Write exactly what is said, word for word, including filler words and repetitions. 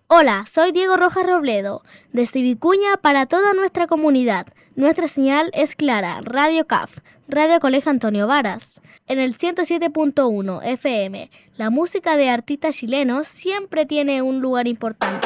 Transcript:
Hola, soy Diego Rojas Robledo, desde Vicuña para toda nuestra comunidad. Nuestra señal es clara, Radio C A F, Radio Colegio Antonio Varas. En el ciento siete punto uno F M, la música de artistas chilenos siempre tiene un lugar importante.